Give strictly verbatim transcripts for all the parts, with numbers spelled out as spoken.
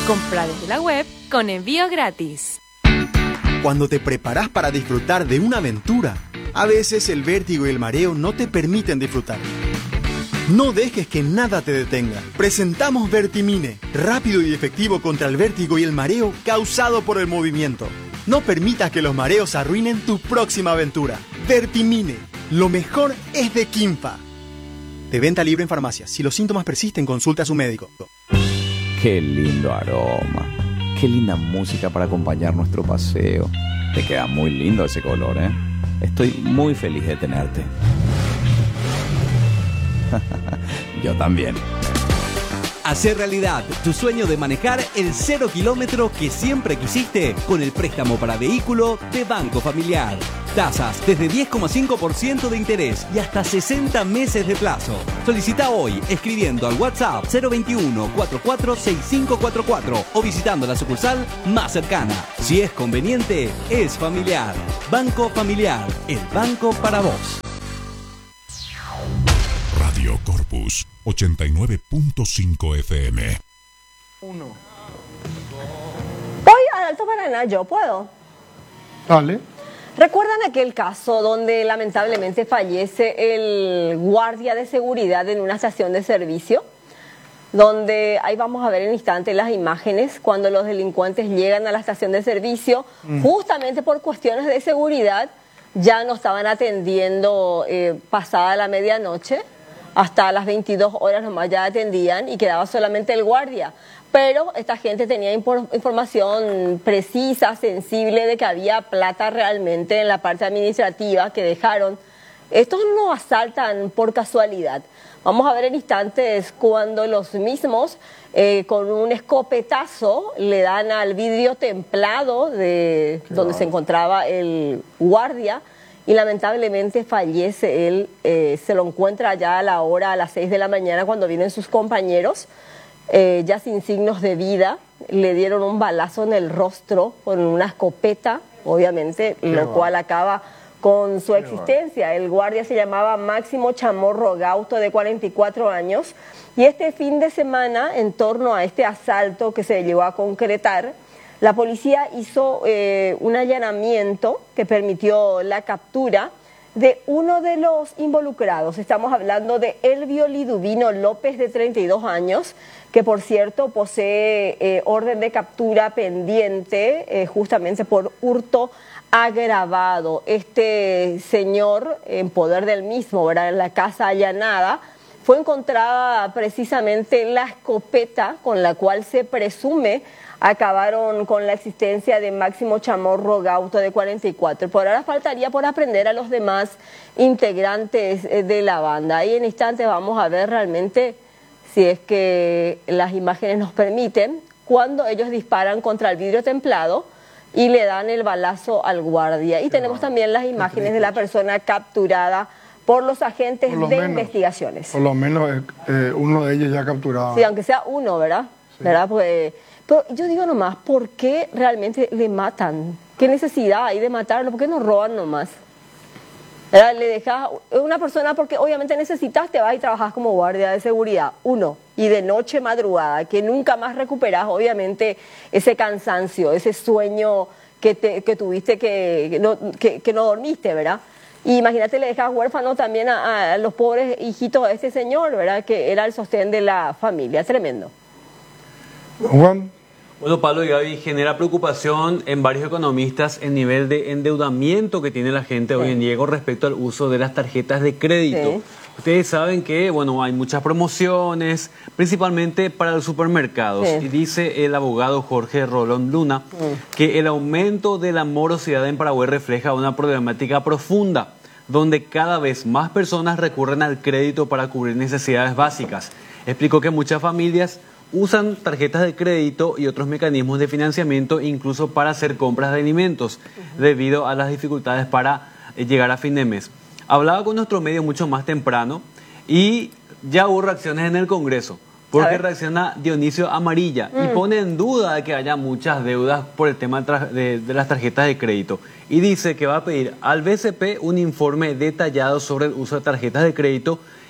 Compra desde la web con envío gratis. Cuando te preparas para disfrutar de una aventura, a veces el vértigo y el mareo no te permiten disfrutar. No dejes que nada te detenga. Presentamos Vertimine, rápido y efectivo contra el vértigo y el mareo causado por el movimiento. No permitas que los mareos arruinen tu próxima aventura. Vertimine, lo mejor es de Quimpa. De venta libre en farmacias. Si los síntomas persisten, consulte a su médico. Qué lindo aroma. Qué linda música para acompañar nuestro paseo. Te queda muy lindo ese color, ¿eh? Estoy muy feliz de tenerte. Yo también. Hacer realidad tu sueño de manejar el cero kilómetro que siempre quisiste con el préstamo para vehículo de Banco Familiar. Tasas desde diez coma cinco por ciento de interés y hasta sesenta meses de plazo. Solicita hoy escribiendo al WhatsApp cero veintiuno, cuarenta y cuatro, sesenta y cinco cuarenta y cuatro o visitando la sucursal más cercana. Si es conveniente, es familiar. Banco Familiar, el banco para vos. Radio Corpus ochenta y nueve punto cinco F M. Uno. Voy al Alto Paraná, yo puedo. Dale. ¿Recuerdan aquel caso donde lamentablemente fallece el guardia de seguridad en una estación de servicio? Donde ahí vamos a ver en instante las imágenes cuando los delincuentes llegan a la estación de servicio, mm. justamente por cuestiones de seguridad, ya no estaban atendiendo eh, pasada la medianoche. Hasta las veintidós horas nomás ya atendían y quedaba solamente el guardia. Pero esta gente tenía información precisa, sensible, de que había plata realmente en la parte administrativa que dejaron. Estos no asaltan por casualidad. Vamos a ver en instantes cuando los mismos, eh, con un escopetazo, le dan al vidrio templado de donde se encontraba el guardia. Y lamentablemente fallece él, eh, se lo encuentra ya a la hora, a las seis de la mañana, cuando vienen sus compañeros, eh, ya sin signos de vida. Le dieron un balazo en el rostro con una escopeta, obviamente, Qué lo va. cual acaba con su Qué existencia. Va. El guardia se llamaba Máximo Chamorro Gauto, de cuarenta y cuatro años, y este fin de semana, en torno a este asalto que se llegó a concretar, la policía hizo eh, un allanamiento que permitió la captura de uno de los involucrados. Estamos hablando de Elvio Liduvino López, de treinta y dos años, que por cierto posee eh, orden de captura pendiente eh, justamente por hurto agravado. Este señor, en poder del mismo, ¿verdad?, en la casa allanada, fue encontrada precisamente la escopeta con la cual se presume acabaron con la existencia de Máximo Chamorro Gauto, de cuarenta y cuatro. Por ahora faltaría por aprender a los demás integrantes de la banda. Y en instantes vamos a ver realmente, si es que las imágenes nos permiten, cuando ellos disparan contra el vidrio templado y le dan el balazo al guardia. Y tenemos también las imágenes de la persona capturada por los agentes por de menos, investigaciones. Por lo menos eh, uno de ellos ya capturado. Sí, aunque sea uno, ¿verdad? Sí. ¿Verdad? Pues, pero yo digo nomás, ¿por qué realmente le matan? ¿Qué necesidad hay de matarlo? ¿Por qué no roban nomás? ¿Verdad? Le dejas una persona porque obviamente necesitas, te vas y trabajas como guardia de seguridad, uno, y de noche madrugada, que nunca más recuperas obviamente ese cansancio, ese sueño que, te, que tuviste que, que, no, que, que no dormiste, ¿verdad? Y imagínate, le dejas huérfano también a, a los pobres hijitos de este señor, ¿verdad?, que era el sostén de la familia. Tremendo. Juan. Bueno, Pablo y Gaby, genera preocupación en varios economistas el nivel de endeudamiento que tiene la gente sí. hoy en día con respecto al uso de las tarjetas de crédito. Sí. Ustedes saben que, bueno, hay muchas promociones, principalmente para los supermercados. Sí. Y dice el abogado Jorge Rolón Luna sí. que el aumento de la morosidad en Paraguay refleja una problemática profunda, donde cada vez más personas recurren al crédito para cubrir necesidades básicas. Explicó que muchas familias usan tarjetas de crédito y otros mecanismos de financiamiento incluso para hacer compras de alimentos, uh-huh. debido a las dificultades para eh, llegar a fin de mes. Hablaba con nuestro medio mucho más temprano y ya hubo reacciones en el Congreso, porque reacciona Dionisio Amarilla mm. y pone en duda de que haya muchas deudas por el tema de, de las tarjetas de crédito. Y dice que va a pedir al B C P un informe detallado sobre el uso de tarjetas de crédito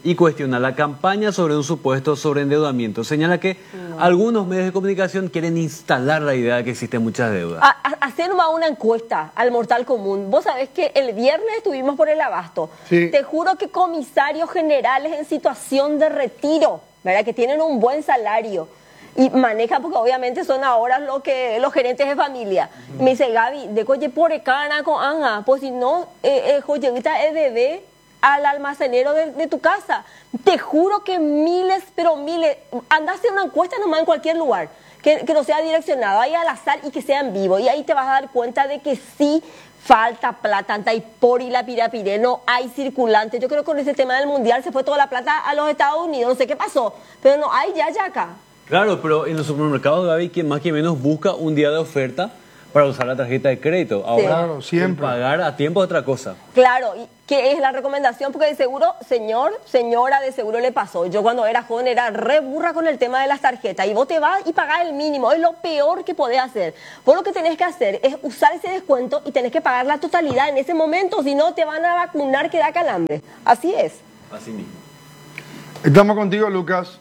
y cuestiona la campaña sobre un supuesto sobreendeudamiento. Señala que no. algunos medios de comunicación quieren instalar la idea de que existen muchas deudas. A, a, hacer una encuesta al mortal común. Vos sabés que el viernes estuvimos por el Abasto. Sí. Te juro que comisarios generales en situación de retiro, ¿verdad? Que tienen un buen salario y manejan, porque obviamente son ahora lo que, los gerentes de familia. Uh-huh. Me dice, Gaby, de coche por cana con anja, pues si no, eh, eh, joyevita es bebé al almacenero de, de tu casa. Te juro que miles, pero miles, anda a hacer una encuesta nomás en cualquier lugar, que, que no sea direccionado, ahí al azar y que sea en vivo, y ahí te vas a dar cuenta de que sí falta plata, anta y por y la pirapiré, no hay circulante. Yo creo que con ese tema del mundial se fue toda la plata a los Estados Unidos, no sé qué pasó, pero no hay ya, ya acá. Claro, pero en los supermercados, Gaby, quien más que menos busca un día de oferta para usar la tarjeta de crédito. Ahora, sí. Claro, siempre. Pagar a tiempo es otra cosa. Claro, y que es la recomendación, porque de seguro, señor, señora, de seguro le pasó. Yo cuando era joven era re burra con el tema de las tarjetas, y vos te vas y pagás el mínimo, es lo peor que podés hacer. Vos lo que tenés que hacer es usar ese descuento y tenés que pagar la totalidad en ese momento, si no te van a vacunar que da calambre. Así es. Así mismo. Estamos contigo, Lucas.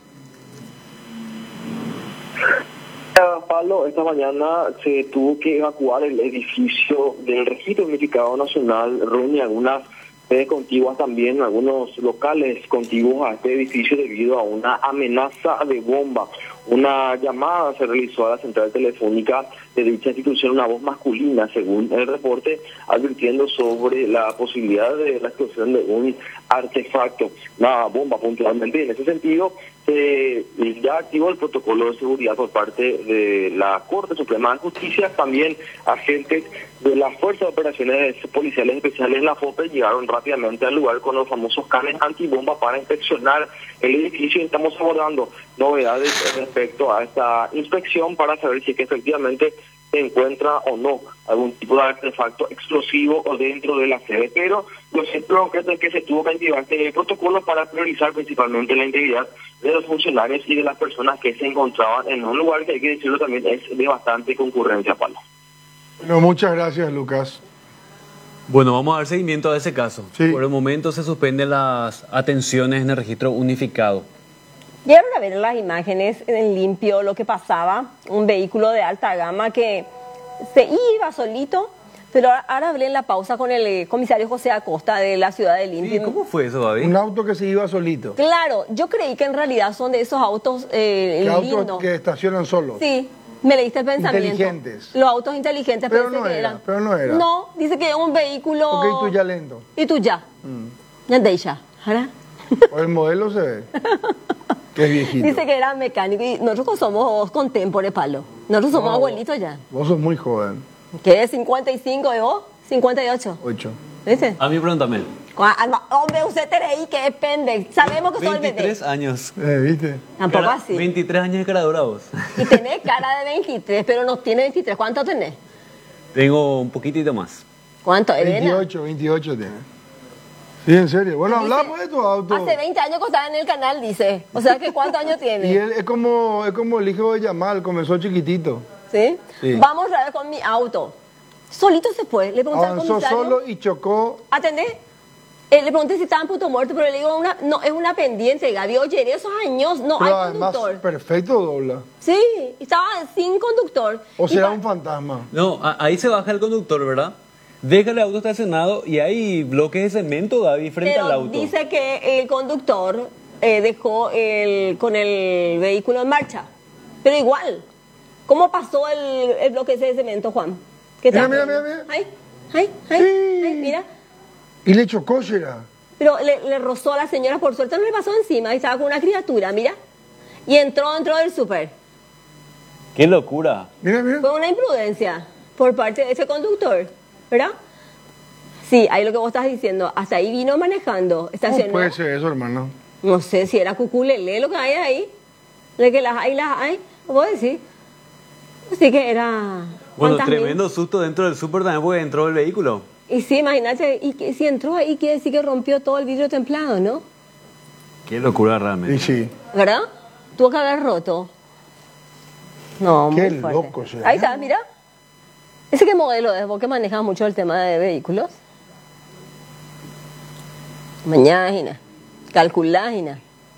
Pablo, esta mañana se tuvo que evacuar el edificio del Registro Unificado Nacional, reúne algunas sedes contiguas también, algunos locales contiguos a este edificio debido a una amenaza de bomba. Una llamada se realizó a la central telefónica de dicha institución, una voz masculina, según el reporte, advirtiendo sobre la posibilidad de la explosión de un artefacto, una bomba puntualmente. En ese sentido, eh, ya activó el protocolo de seguridad por parte de la Corte Suprema de Justicia. También agentes de la Fuerza de Operaciones Policiales Especiales, la FOPE, llegaron rápidamente al lugar con los famosos canes antibomba para inspeccionar el edificio, y estamos abordando novedades respecto a esta inspección para saber si es que efectivamente se encuentra o no algún tipo de artefacto explosivo o dentro de la sede. Pero lo cierto concreto es que se tuvo que activar este protocolo para priorizar principalmente la integridad de los funcionarios y de las personas que se encontraban en un lugar que, hay que decirlo, también es de bastante concurrencia, Pablo. Bueno, muchas gracias, Lucas. Bueno, vamos a dar seguimiento a ese caso. Sí. Por el momento se suspenden las atenciones en el registro unificado. Llegaron a ver las imágenes en limpio lo que pasaba, un vehículo de alta gama que se iba solito, pero ahora hablé en la pausa con el comisario José Acosta de la ciudad de Limpio. Sí, ¿cómo fue eso, David? Un auto que se iba solito. Claro, yo creí que en realidad son de esos autos eh, ¿Qué lindos. autos que estacionan solos? Sí, me leíste el pensamiento. Inteligentes. Los autos inteligentes. Pero pensé no que era, eran. pero no era. No, dice que es un vehículo... Porque y tú ya lento. Y tú ya. Mm. Ya de ya, ¿verdad? Por el modelo se ve. Que es viejito. Dice que era mecánico y nosotros somos contemporáneos, Palo. Nosotros somos No, abuelitos ya. Vos sos muy joven. ¿Qué es cincuenta y cinco de vos? cincuenta y ocho. Ocho. ¿Viste? A mí pregúntame. Hombre, usted te reí que es pende. Sabemos que soy veintitrés bebé. años. Eh, ¿viste? Tampoco Cara- así. veintitrés años de cara dura vos. Y tenés cara de veintitrés, pero no tiene veintitrés. ¿Cuánto tenés? Tengo un poquitito más. ¿Cuánto, Elena? veintiocho, veintiocho tiene. Sí, en serio. Bueno, Dice, hablamos de tu auto. Hace veinte años que estaba en el canal, dice. O sea, que ¿cuántos años tiene? Y él es como, es como el hijo de Yamal, comenzó chiquitito. ¿Sí? Sí. Vamos a ver con mi auto. Solito se fue. Le pregunté al Avanzó comisario. solo y chocó. ¿Atendés? Eh, le pregunté si estaba en puto muerto, pero le digo, una, no, es una pendiente, Gaby. Oye, en esos años no Pero hay además, conductor. perfecto dobla. Sí, estaba sin conductor. O Y será pa- un fantasma. No, a- ahí se baja el conductor, ¿verdad? Deja el auto estacionado y hay bloques de cemento, David, frente Pero al auto. dice que el conductor eh, dejó el, con el vehículo en marcha. Pero igual, ¿cómo pasó el, el bloque ese de cemento, Juan? ¿Qué Mira, tal? mira, mira, mira. Ay, ay, ay, Sí. ay, mira. Y le chocó, será. Pero le, le rozó a la señora, por suerte no le pasó encima, y estaba con una criatura, mira. Y entró dentro del súper. ¡Qué locura! Mira, mira. Fue una imprudencia por parte de ese conductor, ¿verdad? Sí, ahí lo que vos estás diciendo, hasta ahí vino manejando, ¿Cómo estacionó. puede ser eso, hermano? No sé si era cuculele lo que hay ahí. De que las hay, las hay, lo puedo decir. Así que era... Bueno, fantasmín. tremendo susto dentro del súper también porque entró el vehículo. Y sí, imagínate, y que si entró ahí, quiere decir que rompió todo el vidrio templado, ¿no? ¡Qué locura Y realmente! sí. ¿Verdad? Tuvo que haber roto. No, Qué muy fuerte. loco será. Ahí está, mira. ¿Ese qué modelo es? Vos que manejas mucho el tema de vehículos. Mañana. Calculagina.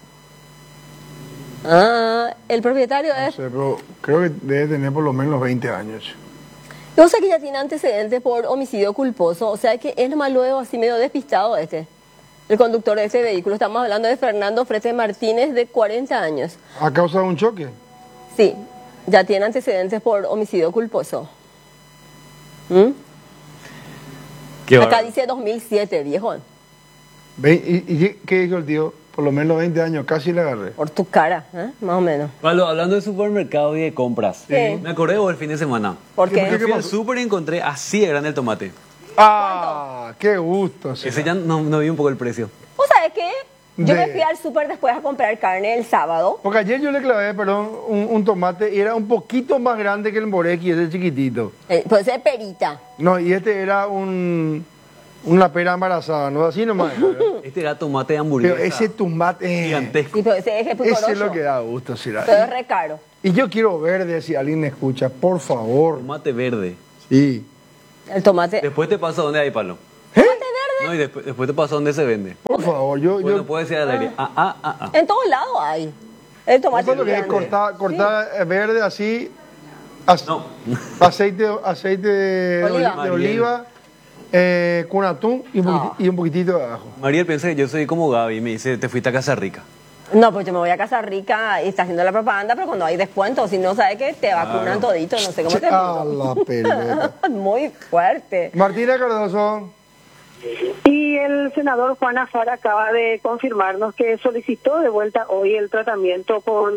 Ah, el propietario No es... sé, pero creo que debe tener por lo menos veinte años. Yo sé que ya tiene antecedentes por homicidio culposo, o sea que es nomás luego así medio despistado este. El conductor de este vehículo, estamos hablando de Fernando Frete Martínez, de cuarenta años. ¿A causa de un choque? Sí, ya tiene antecedentes por homicidio culposo. ¿Mm? Qué Acá bárbaro. dice dos mil siete, viejo. Ve- ¿Y, y qué dijo el tío? Por lo menos veinte años, casi le agarré. Por tu cara, ¿eh? Más o menos. Pablo, hablando de supermercado y de compras, Sí. me acordé vos el fin de semana. ¿Por ¿Y qué? por qué? Fui al pasó? súper y encontré así de grande el tomate. ¡Ah! ¡Qué gusto! Ese será. ya no, no vi un poco el precio. ¿Vos sabés qué? Yo De- me fui al súper después a comprar carne el sábado. Porque ayer yo le clavé, perdón, un, un tomate y era un poquito más grande que el morequi, ese chiquitito. Eh, pues es perita. No, y este era un una pera embarazada, ¿no? Así nomás. era, ¿verdad? Este era tomate de hamburguesa. Pero ese tomate... eh, gigantesco. Sí, pero ese es ese putoroso. es lo que da gusto, será. Pero es re caro. Y yo quiero verde, si alguien me escucha, por favor. Tomate verde. Sí. El tomate. Después te paso dónde hay, Pablo. ¿Tomate verde? No, y después, después te paso dónde se vende. Por favor, yo... Bueno, yo puede decir al aire. Ah, ah, ah, ah. En todos lados hay. El ¿no tomate sabes lo que es grande. cortar, cortar eh, verde así? Ac- No. Aceite, aceite de Oliva. oliva, de oliva eh, con atún y un, poquiti- Ah. y un poquitito de ajo. Mariel piensa que yo soy como Gaby y me dice, te fuiste a Casa Rica. No, pues yo me voy a Casa Rica y está haciendo la propaganda, pero cuando hay descuento, si no sabes que te vacunan todito, no sé cómo te A explico. la pelota. Muy fuerte. Martina Cardoso. Y el senador Juan Azar acaba de confirmarnos que solicitó de vuelta hoy el tratamiento por